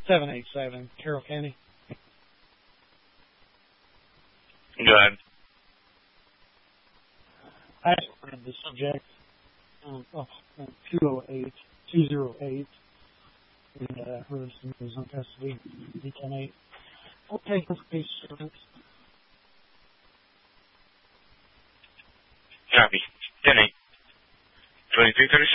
787, Carroll County. Go ahead. I ordered the subject 208, and heard some news on custody, D-10-8. Okay, please, servants. Copy. 10-8. 2337.